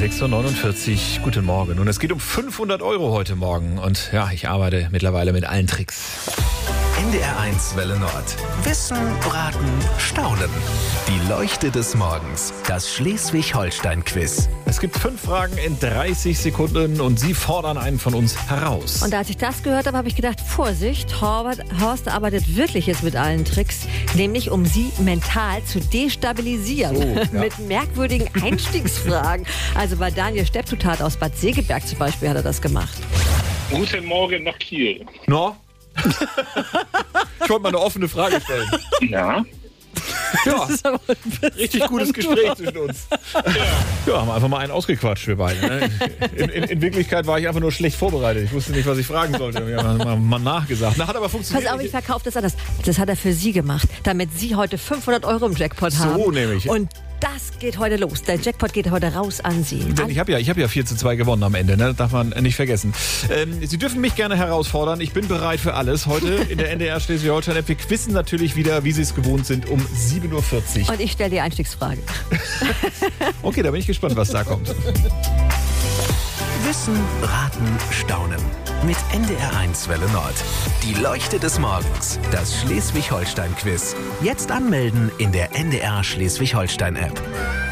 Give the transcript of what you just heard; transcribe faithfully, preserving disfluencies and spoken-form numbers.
sechs Uhr neunundvierzig, guten Morgen. Und es geht um fünfhundert Euro heute Morgen. Und ja, ich arbeite mittlerweile mit allen Tricks. N D R eins Welle Nord. Wissen, Raten, Staunen. Die Leuchte des Morgens. Das Schleswig-Holstein-Quiz. Es gibt fünf Fragen in dreißig Sekunden und Sie fordern einen von uns heraus. Und als ich das gehört habe, habe ich gedacht, Vorsicht, Horst, Horst arbeitet wirklich jetzt mit allen Tricks, nämlich um Sie mental zu destabilisieren. So, ja. Mit merkwürdigen Einstiegsfragen. Also bei Daniel Stepptutat aus Bad Segeberg zum Beispiel hat er das gemacht. Guten Morgen nach Kiel. No? Ich wollte mal eine offene Frage stellen. Ja. Ja, Das ist aber ein richtig gutes Gespräch zwischen uns. Ja, haben wir einfach mal einen ausgequatscht, wir beide. Ne? In, in, in Wirklichkeit war ich einfach nur schlecht vorbereitet. Ich wusste nicht, was ich fragen sollte. Wir haben mal, mal nachgesagt. Na, hat aber funktioniert. Pass auf, ich verkaufe das anders. Das hat er für Sie gemacht, damit Sie heute fünfhundert Euro im Jackpot haben. So nämlich. Und das geht heute los. Der Jackpot geht heute raus an Sie. Denn ich habe ja, ich hab ja vier zu zwei gewonnen am Ende, ne? Das darf man nicht vergessen. Ähm, Sie dürfen mich gerne herausfordern. Ich bin bereit für alles. Heute in der N D R Schleswig-Holstein-App. Wir quizzen natürlich wieder, wie Sie es gewohnt sind, um sieben Uhr vierzig. Und ich stelle die Einstiegsfrage. Okay, da bin ich gespannt, was da kommt. Wissen, Raten, Staunen. Mit N D R eins Welle Nord. Die Leuchte des Morgens. Das Schleswig-Holstein-Quiz. Jetzt anmelden in der N D R Schleswig-Holstein-App.